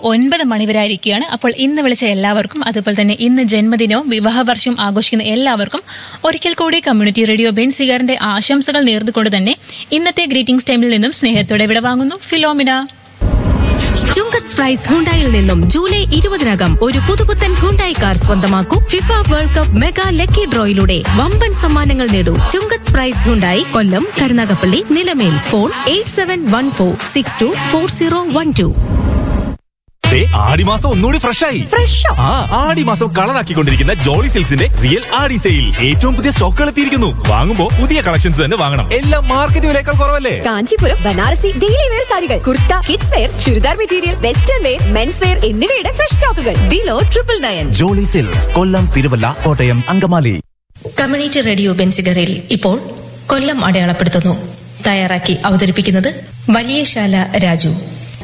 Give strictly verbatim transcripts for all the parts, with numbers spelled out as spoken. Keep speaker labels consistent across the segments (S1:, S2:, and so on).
S1: ഒൻപത് മണിവരെ ആയിരിക്കുകയാണ്. അപ്പോൾ ഇന്ന് വിളിച്ച എല്ലാവർക്കും, അതുപോലെ തന്നെ ഇന്ന് ജന്മദിനവും വിവാഹ വർഷവും ആഘോഷിക്കുന്ന എല്ലാവർക്കും ഒരിക്കൽ കൂടി കമ്മ്യൂണിറ്റി റേഡിയോ ബെൻസിഗറിന്റെ ആശംസകൾ നേർന്നുകൊണ്ട് തന്നെ ഇന്നത്തെ ഗ്രീറ്റിംഗ്സ് ടൈമിൽ നിന്നും സ്നേഹത്തോടെ വിടവാങ്ങുന്നു ഫിലോമിന.
S2: ചുങ്കത്ത് പ്രൈസ് ഹുണ്ടായിൽ നിന്നും ജൂലൈ ഇരുപതിനകം ഒരു പുതുപുത്തൻ ഹുണ്ടായി കാർ സ്വന്തമാക്കൂ. FIFA world cup mega lucky ഡ്രോയിലൂടെ വമ്പൻ സമ്മാനങ്ങൾ നേടൂ. ചുങ്കത്ത് price Hyundai, Kollam, Karunagappally, Nilamel. Phone eight seven one four six to four zero one two.
S3: ആടിമാസം ഒന്നുകൂടി ഫ്രഷ് ആയി.
S2: ഫ്രഷോ?
S3: ആ, ആടിമാസം കളറാക്കിക്കൊണ്ടിരിക്കുന്ന ജോളി സിൽക്സിന്റെ റിയൽ ആടി സെയിൽ. ഏറ്റവും പുതിയ സ്റ്റോക്കുകൾ എത്തിയിരിക്കുന്നു. വാങ്ങുമ്പോ പുതിയ കളക്ഷൻസ് തന്നെ വാങ്ങണം. എല്ലാം മാർക്കറ്റ് വിലയേക്കാൾ കുറവല്ലേ?
S4: കാഞ്ചീപുരം ബനാറസി ഡെയിലി വെയർ സാരികൾ, kurta, kids wear, churidar material, western wear, men's wear എന്നിവയുടെ ഫ്രഷ് സ്റ്റോക്കുകൾ below triple nine.
S5: Jolly silks, കൊല്ലം, തിരുവല്ല, കോട്ടയം, അങ്കമാലി.
S2: കമ്മ്യൂണിറ്റി റേഡിയോ ബെൻസിഗറിൽ ഇപ്പോൾ കൊല്ലം അടയാളപ്പെടുത്തുന്നു. തയ്യാറാക്കി അവതരിപ്പിക്കുന്നത് വലിയശാല രാജു.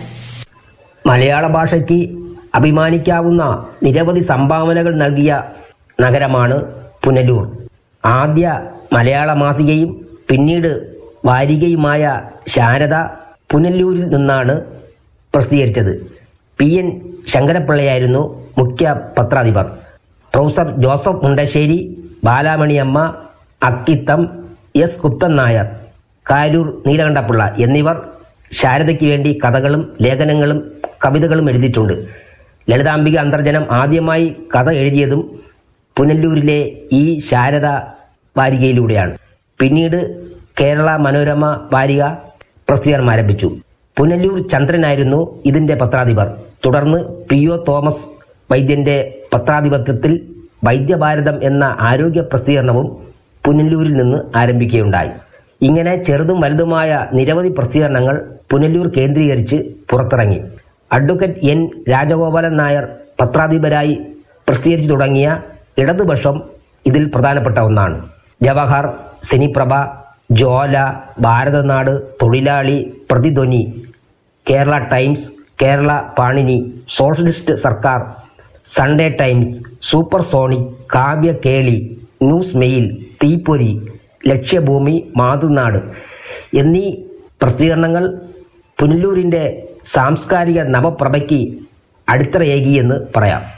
S6: മലയാള ഭാഷയ്ക്ക് അഭിമാനിക്കാവുന്ന നിരവധി സംഭാവനകൾ നൽകിയ നഗരമാണ് പുനലൂർ. ആദ്യ മലയാള മാസികയും പിന്നീട് വാരികയുമായ ശാരദ പുനലൂരിൽ നിന്നാണ് പ്രസിദ്ധീകരിച്ചത്. പി എൻ ശങ്കരപ്പിള്ളയായിരുന്നു മുഖ്യ പത്രാധിപർ. Professor Joseph Mundassery, Balamaniamma, Akkitham, S Guptan Nair, Karoor Neelakanta Pillai എന്നിവർ ശാരദയ്ക്ക് വേണ്ടി കഥകളും ലേഖനങ്ങളും കവിതകളും എഴുതിയിട്ടുണ്ട്. ലളിതാംബിക അന്തർജനം ആദ്യമായി കഥ എഴുതിയതും പുനലൂരിലെ ഈ ശാരദ വാരികയിലൂടെയാണ്. പിന്നീട് കേരള മനോരമ വാരിക പ്രസിദ്ധീകരണം ആരംഭിച്ചു. പുനലൂർ ചന്ദ്രനായിരുന്നു ഇതിന്റെ പത്രാധിപർ. തുടർന്ന് പി ഒ തോമസ് വൈദ്യന്റെ പത്രാധിപത്യത്തിൽ വൈദ്യഭാരതം എന്ന ആരോഗ്യ പ്രസിദ്ധീകരണവും പുനലൂരിൽ നിന്ന് ആരംഭിക്കുകയുണ്ടായി. ഇങ്ങനെ ചെറുതും വലുതുമായ നിരവധി പ്രസിദ്ധീകരണങ്ങൾ പുനലൂർ കേന്ദ്രീകരിച്ച് പുറത്തിറങ്ങി. അഡ്വക്കേറ്റ് എൻ രാജഗോപാലൻ നായർ പത്രാധിപരായി പ്രസിദ്ധീകരിച്ചു തുടങ്ങിയ ഇടതുപക്ഷം ഇതിൽ പ്രധാനപ്പെട്ട ഒന്നാണ്. ജവഹർ, സിനിപ്രഭ, ജ്വാല, ഭാരതനാട്, തൊഴിലാളി, പ്രതിധ്വനി, കേരള ടൈംസ്, കേരള പാണിനി, സോഷ്യലിസ്റ്റ് സർക്കാർ, Sunday times, super sonic, Kavya കേളി, ന്യൂസ് മെയിൽ, തീപ്പൊരി, ലക്ഷ്യഭൂമി, മാതൃനാട് എന്നീ പ്രസിദ്ധീകരണങ്ങൾ പുനലൂരിന്റെ സാംസ്കാരിക നവപ്രഭയ്ക്ക് അടിത്തറയേകിയെന്ന് പറയാം.